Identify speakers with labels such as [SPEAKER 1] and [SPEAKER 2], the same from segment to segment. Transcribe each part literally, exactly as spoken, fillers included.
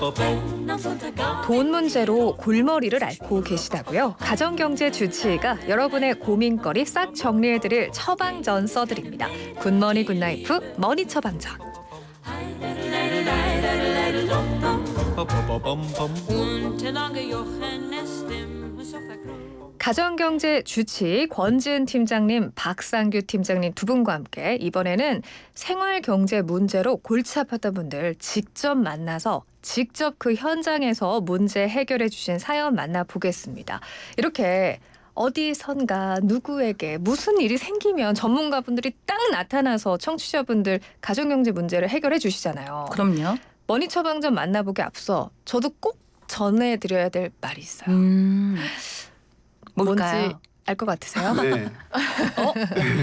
[SPEAKER 1] 돈 문제로 골머리를 앓고 계시다고요? 가정경제 주치의가 여러분의 고민거리 싹 정리해드릴 처방전 써드립니다. 굿머니 굿나이프 머니 처방전. 가정경제 주치의 권지은 팀장님, 박상규 팀장님 두 분과 함께 이번에는 생활경제 문제로 골치 아팠던 분들 직접 만나서 직접 그 현장에서 문제 해결해 주신 사연 만나보겠습니다. 이렇게 어디선가 누구에게 무슨 일이 생기면 전문가분들이 딱 나타나서 청취자분들 가정경제 문제를 해결해 주시잖아요.
[SPEAKER 2] 그럼요.
[SPEAKER 1] 머니 처방전 만나보기 앞서 저도 꼭 전해드려야 될 말이 있어요.
[SPEAKER 2] 음, 뭘까요?
[SPEAKER 1] 뭔지 알 것 같으세요?
[SPEAKER 3] 네.
[SPEAKER 1] 어?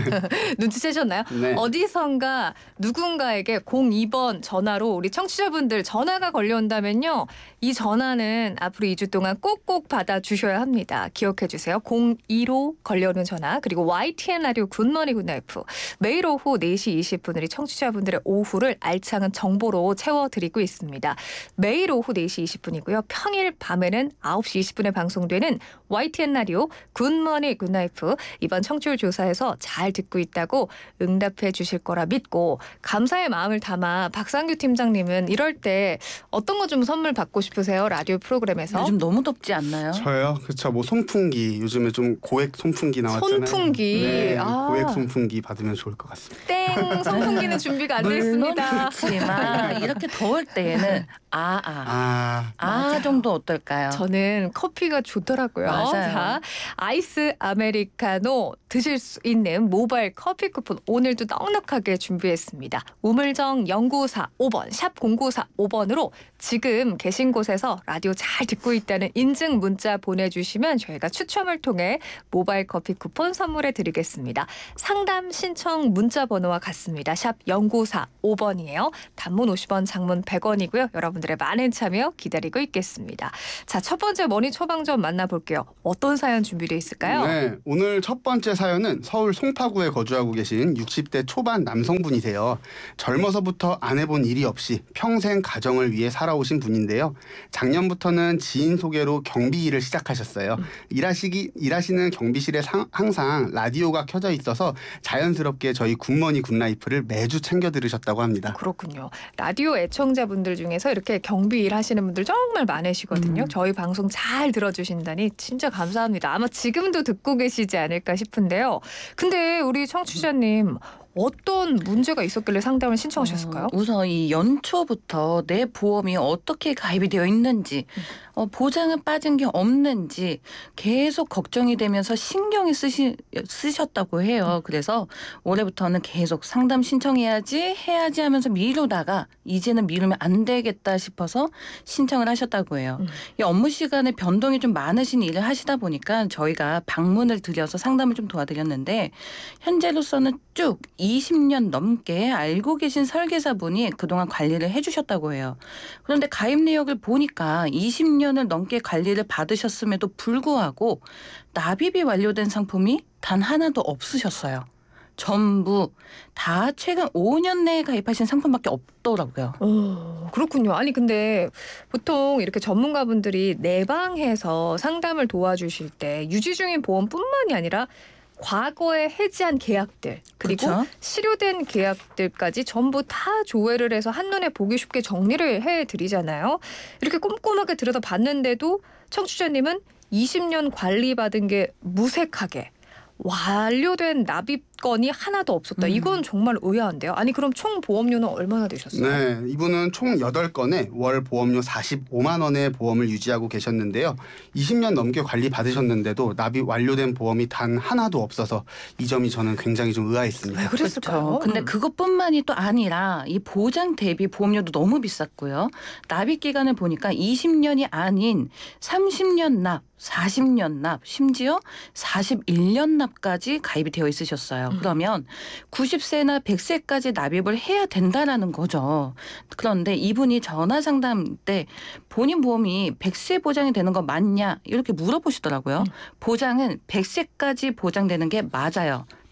[SPEAKER 1] 눈치채셨나요?
[SPEAKER 3] 네.
[SPEAKER 1] 어디선가 누군가에게 공이 번 전화로 우리 청취자분들 전화가 걸려온다면요. 이 전화는 앞으로 이 주 동안 꼭꼭 받아주셔야 합니다. 기억해 주세요. 공이로 걸려오는 전화 그리고 와이티엔 라디오 굿머니 굿나이프 매일 오후 네 시 이십 분 우리 청취자분들의 오후를 알찬 정보로 채워드리고 있습니다. 매일 오후 네 시 이십 분이고요. 평일 밤에는 아홉 시 이십 분에 방송되는 와이티엔 라디오 굿머니 굿나이프 이번 청취율 조사에서 잘 듣고 있다고 응답해 주실 거라 믿고 감사의 마음을 담아 박상규 팀장님은 이럴 때 어떤 거 좀 선물 받고 싶으세요? 라디오 프로그램에서.
[SPEAKER 2] 요즘 너무 덥지 않나요?
[SPEAKER 3] 저요? 그렇죠. 뭐 손풍기 요즘에 좀 고액 손풍기 나왔잖아요.
[SPEAKER 1] 손풍기.
[SPEAKER 3] 네,
[SPEAKER 1] 아.
[SPEAKER 3] 고액 손풍기 받으면 좋을 것 같습니다.
[SPEAKER 1] 땡! 선풍기는 준비가 안 돼
[SPEAKER 2] 물론
[SPEAKER 1] 있습니다.
[SPEAKER 2] 좋지만 이렇게 더울 때에는 아아 아,
[SPEAKER 3] 아,
[SPEAKER 2] 아 정도 어떨까요?
[SPEAKER 1] 저는 커피가 좋더라고요.
[SPEAKER 2] 맞아요.
[SPEAKER 1] 자, 아이스 아메리카노 드실 수 있는 모바일 커피 쿠폰 오늘도 넉넉하게 준비했습니다. 우물정 연구사 오 번 샵 공구사오 번으로 지금 계신 곳에서 라디오 잘 듣고 있다는 인증 문자 보내주시면 저희가 추첨을 통해 모바일 커피 쿠폰 선물해 드리겠습니다. 상담 신청 문자 번호와 같습니다. 샵 공구사오 번이에요. 단문 오십 원, 장문 백 원이고요. 여러분들의 많은 참여 기다리고 있겠습니다. 자, 첫 번째 머니 처방전 만나볼게요. 어떤 사연 준비되어 있을까요?
[SPEAKER 3] 네, 오늘 첫 번째 사연은 서울 송파구에 거주하고 계신 육십 대 초반 남성분이세요. 젊어서부터 안 해본 일이 없이 평생 가정을 위해 살아오신 분인데요. 작년부터는 지인 소개로 경비 일을 시작하셨어요. 음. 일하시기, 일하시는 경비실에 상, 항상 라디오가 켜져 있어서 자연스럽게 저희 굿머니 굿라이프를 매주 챙겨 들으셨다고 합니다.
[SPEAKER 1] 그렇군요. 라디오 애청자분들 중에서 이렇게 경비 일 하시는 분들 정말 많으시거든요.
[SPEAKER 2] 음.
[SPEAKER 1] 저희 방송 잘 들어주신다니 진짜 감사합니다. 아마 지금도 듣고 계시지 않을까 싶은데요. 근데 우리 청취자님 어떤 문제가 있었길래 상담을 신청하셨을까요?
[SPEAKER 2] 어, 우선 이 연초부터 내 보험이 어떻게 가입이 되어 있는지
[SPEAKER 1] 음.
[SPEAKER 2] 어, 보장은 빠진 게 없는지 계속 걱정이 되면서 신경이 쓰시, 쓰셨다고 해요. 그래서 올해부터는 계속 상담 신청해야지 해야지 하면서 미루다가 이제는 미루면 안 되겠다 싶어서 신청을 하셨다고 해요. 음. 이 업무 시간에 변동이 좀 많으신 일을 하시다 보니까 저희가 방문을 드려서 상담을 좀 도와드렸는데 현재로서는 쭉 이십 년 넘게 알고 계신 설계사분이 그동안 관리를 해주셨다고 해요. 그런데 가입 내역을 보니까 이십 년을 넘게 관리를 받으셨음에도 불구하고 납입이 완료된 상품이 단 하나도 없으셨어요. 전부 다 최근 오 년 내에 가입하신 상품밖에 없더라고요.
[SPEAKER 1] 오, 그렇군요. 아니 근데 보통 이렇게 전문가분들이 내방해서 상담을 도와주실 때 유지 중인 보험뿐만이 아니라 과거에 해지한 계약들 그리고
[SPEAKER 2] 그렇죠?
[SPEAKER 1] 실효된 계약들까지 전부 다 조회를 해서 한눈에 보기 쉽게 정리를 해드리잖아요. 이렇게 꼼꼼하게 들여다봤는데도 청취자님은 이십 년 관리받은 게 무색하게 완료된 납입건이 하나도 없었다.
[SPEAKER 2] 음.
[SPEAKER 1] 이건 정말 의아한데요. 아니 그럼 총 보험료는 얼마나 되셨어요?
[SPEAKER 3] 네, 이분은 총 여덟 건에 월 보험료 사십오만 원의 보험을 유지하고 계셨는데요. 이십 년 넘게 관리 받으셨는데도 납입 완료된 보험이 단 하나도 없어서 이 점이 저는 굉장히 좀 의아했습니다.
[SPEAKER 1] 왜 그랬을까요?
[SPEAKER 2] 그렇죠. 근데
[SPEAKER 1] 음.
[SPEAKER 2] 그것뿐만이 또 아니라 이 보장 대비 보험료도 너무 비쌌고요. 납입 기간을 보니까 이십 년이 아닌 삼십 년 납, 사십 년 납, 심지어 사십일 년 납까지 가입이 되어 있으셨어요.
[SPEAKER 1] 음.
[SPEAKER 2] 그러면 구십 세나 백 세까지 납입을 해야 된다라는 거죠. 그런데 이분이 전화 상담 때 본인 보험이 백 세 보장이 되는 거 맞냐 이렇게 물어보시더라고요.
[SPEAKER 1] 음.
[SPEAKER 2] 보장은 백 세까지 보장되는 게 맞아요.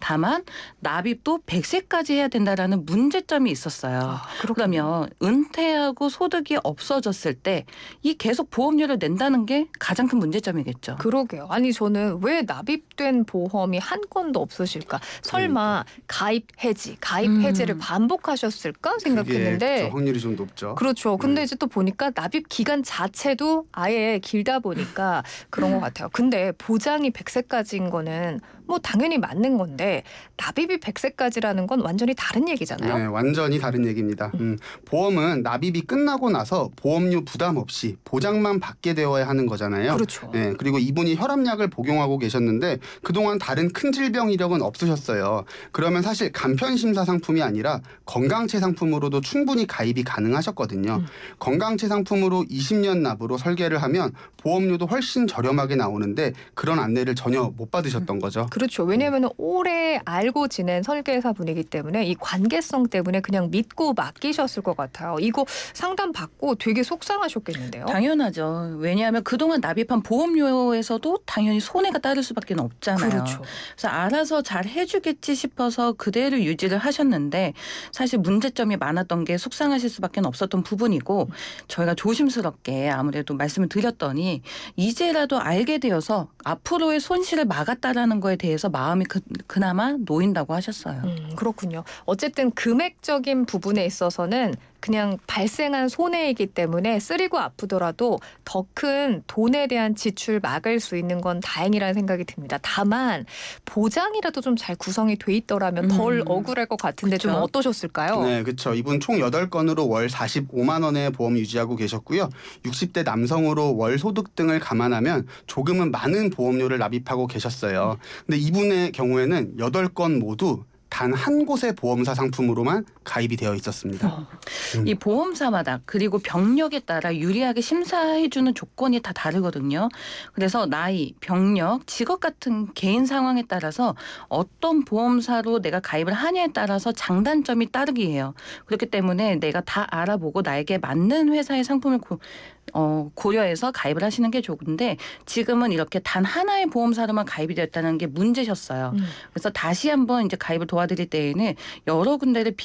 [SPEAKER 2] 다만 납입도 백 세까지 해야 된다라는 문제점이 있었어요.
[SPEAKER 1] 아, 그렇군요.
[SPEAKER 2] 그러면 은퇴하고 소득이 없어졌을 때 이 계속 보험료를 낸다는 게 가장 큰 문제점이겠죠.
[SPEAKER 1] 그러게요. 아니 저는 왜 납입된 보험이 한 건도 없으실까? 설마 가입 해지, 가입
[SPEAKER 2] 음.
[SPEAKER 1] 해지를 반복하셨을까 생각했는데
[SPEAKER 3] 그게 좀 확률이 좀 높죠.
[SPEAKER 1] 그렇죠. 근데
[SPEAKER 3] 네.
[SPEAKER 1] 이제 또 보니까 납입 기간 자체도 아예 길다 보니까 그런 것 같아요. 근데 보장이 백 세까지인 거는 뭐 당연히 맞는 건데 납입이 백 세까지라는 건 완전히 다른 얘기잖아요.
[SPEAKER 3] 네, 완전히 다른 얘기입니다. 음, 보험은 납입이 끝나고 나서 보험료 부담 없이 보장만 받게 되어야 하는 거잖아요.
[SPEAKER 1] 그렇죠.
[SPEAKER 3] 네, 그리고 이분이 혈압약을 복용하고 계셨는데 그동안 다른 큰 질병 이력은 없으셨어요. 그러면 사실 간편심사 상품이 아니라 건강체 상품으로도 충분히 가입이 가능하셨거든요.
[SPEAKER 1] 음.
[SPEAKER 3] 건강체 상품으로 이십 년 납으로 설계를 하면 보험료도 훨씬 저렴하게 나오는데 그런 안내를 전혀 못 받으셨던 거죠.
[SPEAKER 1] 그렇죠. 왜냐하면 오래 알고 지낸 설계사 분이기 때문에 이 관계성 때문에 그냥 믿고 맡기셨을 것 같아요. 이거 상담 받고 되게 속상하셨겠는데요.
[SPEAKER 2] 당연하죠. 왜냐하면 그동안 납입한 보험료에서도 당연히 손해가 따를 수밖에 없잖아요.
[SPEAKER 1] 그렇죠.
[SPEAKER 2] 그래서 알아서 잘 해주겠지 싶어서 그대로 유지를 하셨는데 사실 문제점이 많았던 게 속상하실 수밖에 없었던 부분이고 저희가 조심스럽게 아무래도 말씀을 드렸더니 이제라도 알게 되어서 앞으로의 손실을 막았다라는 거에 대해서 마음이 그, 그나마 놓인다고 하셨어요.
[SPEAKER 1] 음, 그렇군요. 어쨌든 금액적인 부분에 있어서는 그냥 발생한 손해이기 때문에 쓰리고 아프더라도 더 큰 돈에 대한 지출 막을 수 있는 건 다행이라는 생각이 듭니다. 다만 보장이라도 좀 잘 구성이 돼 있더라면 덜
[SPEAKER 2] 음,
[SPEAKER 1] 억울할 것 같은데 좀
[SPEAKER 2] 그쵸.
[SPEAKER 1] 어떠셨을까요?
[SPEAKER 3] 네, 그렇죠. 이분 총 여덟 건으로 월 사십오만 원의 보험 유지하고 계셨고요. 육십 대 남성으로 월 소득 등을 감안하면 조금은 많은 보험료를 납입하고 계셨어요. 근데 이분의 경우에는 여덟 건 모두 단 한 곳의 보험사 상품으로만 가입이 되어 있었습니다.
[SPEAKER 2] 이 보험사마다 그리고 병력에 따라 유리하게 심사해주는 조건이 다 다르거든요. 그래서 나이, 병력, 직업 같은 개인 상황에 따라서 어떤 보험사로 내가 가입을 하냐에 따라서 장단점이 따르기 해요. 그렇기 때문에 내가 다 알아보고 나에게 맞는 회사의 상품을 고, 어, 고려해서 가입을 하시는 게 좋은데 지금은 이렇게 단 하나의 보험사로만 가입이 되었다는 게 문제셨어요.
[SPEAKER 1] 음.
[SPEAKER 2] 그래서 다시 한번 이제 가입을 도와드릴 때에는 여러 군데를